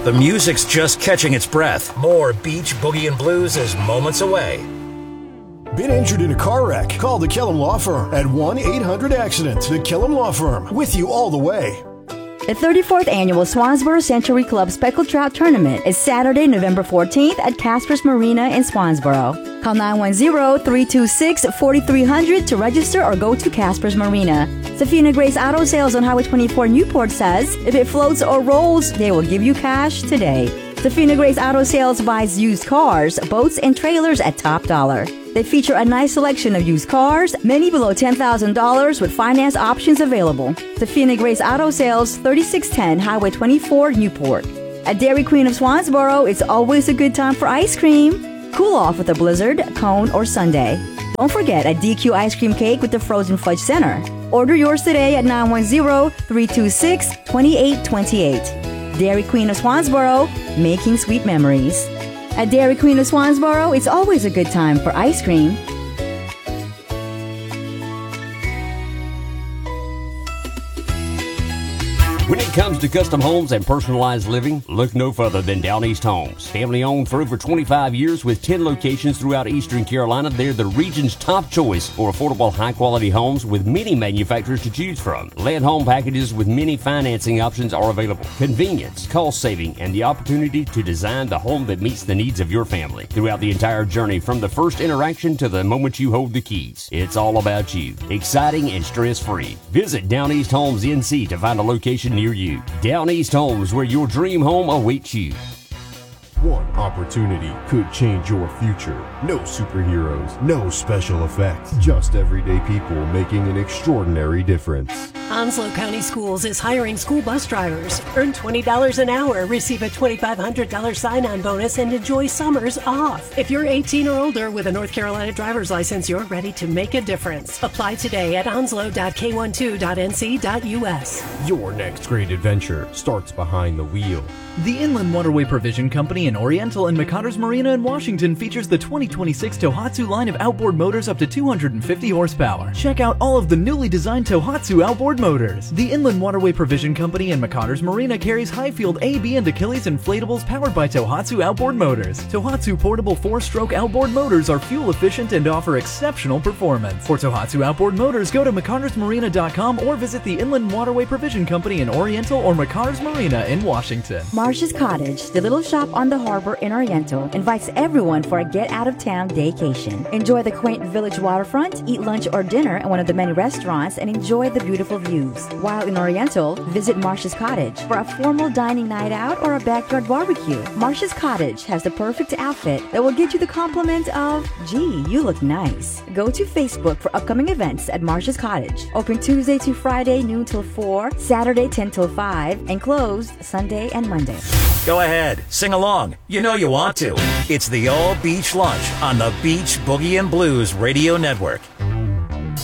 The music's just catching its breath. More Beach Boogie and Blues is moments away. Been injured in a car wreck? Call the Kellum Law Firm at 1-800-ACCIDENT. The Kellum Law Firm, with you all the way. The 34th Annual Swansboro Century Club Speckled Trout Tournament is Saturday, November 14th at Casper's Marina in Swansboro. Call 910-326-4300 to register or go to Casper's Marina. Safina Grace Auto Sales on Highway 24 Newport says, if it floats or rolls, they will give you cash today. Safina Grace Auto Sales buys used cars, boats, and trailers at top dollar. They feature a nice selection of used cars, many below $10,000 with finance options available. Safina Grace Auto Sales, 3610 Highway 24, Newport. At Dairy Queen of Swansboro, it's always a good time for ice cream. Cool off with a blizzard, cone, or sundae. Don't forget a DQ ice cream cake with the frozen fudge center. Order yours today at 910-326-2828. Dairy Queen of Swansboro, making sweet memories. At Dairy Queen of Swansboro, it's always a good time for ice cream. When it comes to custom homes and personalized living, look no further than Down East Homes. Family owned for over 25 years with 10 locations throughout Eastern Carolina, they're the region's top choice for affordable, high-quality homes with many manufacturers to choose from. Land home packages with many financing options are available. Convenience, cost saving, and the opportunity to design the home that meets the needs of your family. Throughout the entire journey, from the first interaction to the moment you hold the keys, it's all about you. Exciting and stress-free. Visit Down East Homes NC to find a location near you. Down East Homes, where your dream home awaits you. One opportunity could change your future. No superheroes, no special effects, just everyday people making an extraordinary difference. Onslow County Schools is hiring school bus drivers. Earn $20 an hour, receive a $2,500 sign-on bonus, and enjoy summers off. If you're 18 or older with a North Carolina driver's license, you're ready to make a difference. Apply today at onslow.k12.nc.us. Your next great adventure starts behind the wheel. The Inland Waterway Provision Company in Oriental and McConnors Marina in Washington features the 2026 Tohatsu line of outboard motors up to 250 horsepower. Check out all of the newly designed Tohatsu outboard motors. The Inland Waterway Provision Company in McConnors Marina carries Highfield AB and Achilles inflatables powered by Tohatsu outboard motors. Tohatsu portable 4-stroke outboard motors are fuel efficient and offer exceptional performance. For Tohatsu outboard motors, go to McConnorsMarina.com or visit the Inland Waterway Provision Company in Oriental or McConnors Marina in Washington. Marsh's Cottage, the little shop on the harbor in Oriental, invites everyone for a get-out-of-town daycation. Enjoy the quaint village waterfront, eat lunch or dinner at one of the many restaurants, and enjoy the beautiful views. While in Oriental, visit Marsh's Cottage for a formal dining night out or a backyard barbecue. Marsh's Cottage has the perfect outfit that will get you the compliment of, gee, you look nice. Go to Facebook for upcoming events at Marsh's Cottage. Open Tuesday to Friday, noon till 4, Saturday 10 till 5, and closed Sunday and Monday. Go ahead, sing along. You know you want to. It's the All Beach Lunch on the Beach Boogie and Blues Radio Network.